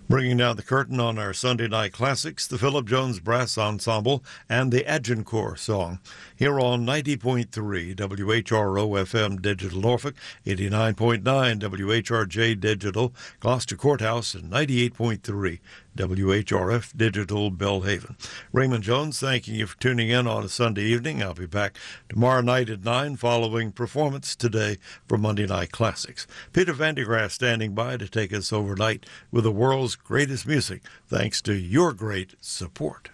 Bringing down the curtain on our Sunday night classics, the Philip Jones Brass Ensemble and the Agincourt Song. Here on 90.3 WHRO FM Digital Norfolk, 89.9 WHRJ Digital Gloucester Courthouse, and 98.3 WHRF Digital Belhaven. Raymond Jones thanking you for tuning in on a Sunday evening. I'll be back tomorrow night at 9 following Performance Today for Monday Night Classics. Peter Vandegraff standing by to take us overnight with the world's greatest music, thanks to your great support.